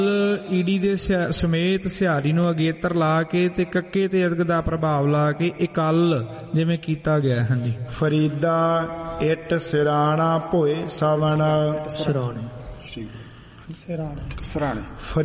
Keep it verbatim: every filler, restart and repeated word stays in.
ਈੜੀ ਦੇ ਸਿਆ- ਸਮੇਤ ਸਿਹਾਰੀ ਨੂੰ ਅਗੇਤਰ ਲਾ ਕੇ ਤੇ ਕੱਕੇ ਤੇ ਅਦਗ ਦਾ ਪ੍ਰਭਾਵ ਲਾ ਕੇ ਇਕੱਲ ਜਿਵੇਂ ਕੀਤਾ ਗਿਆ। ਹਾਂਜੀ। ਫਰੀਦਾ ਇੱਟ ਸਿਰਾਣਾ ਭੋਏ ਸਵਣ ਸਿਰਾਣੇ ਸਿਰਾਣੇ